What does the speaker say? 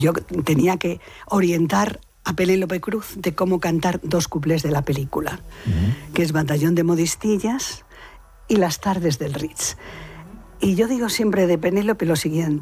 Yo tenía que orientar a Penélope Cruz de cómo cantar 2 cuplés de la película, que es Batallón de Modistillas y Las tardes del Ritz. Y yo digo siempre de Penélope lo siguiente: